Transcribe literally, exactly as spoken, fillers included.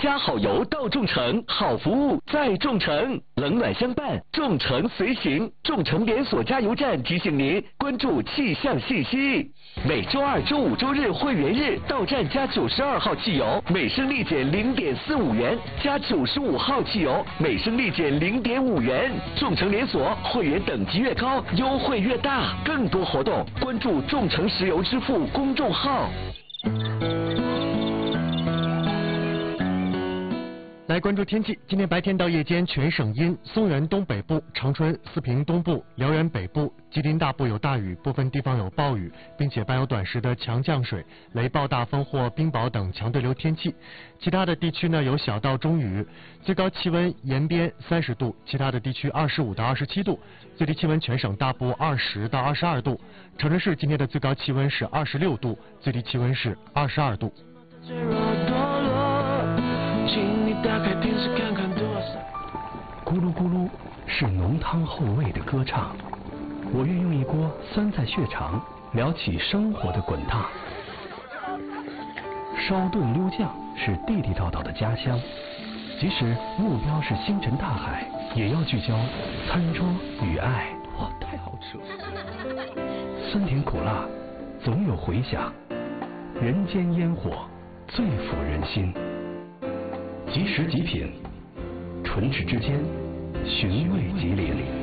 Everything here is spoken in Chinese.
加好油到众诚，好服务在众诚，冷暖相伴，众诚随行。众诚连锁加油站提醒您关注气象信息。每周二、周五、周日会员日到站加九十二号汽油，每升立减零点四五元；加九十五号汽油，每升立减零点五元。众诚连锁会员等级越高，优惠越大。更多活动关注众诚石油支付公众号。 来关注天气，今天白天到夜间全省阴，松原东北部、长春、四平东部、辽源北部、吉林大部有大雨，部分地方有暴雨，并且伴有短时的强降水、雷暴大风或冰雹等强对流天气。其他的地区呢有小到中雨，最高气温延边三十度，其他的地区二十五到二十七度，最低气温全省大部二十到二十二度。长春市今天的最高气温是二十六度，最低气温是二十二度。 咕噜咕噜是浓汤厚味的歌唱，我愿用一锅酸菜血肠聊起生活的滚烫。烧炖溜酱是地地道道的家乡，即使目标是星辰大海，也要聚焦餐桌与爱。哇，太好吃了！酸甜苦辣总有回响，人间烟火最抚人心。即食即品，唇齿之间寻味即灵。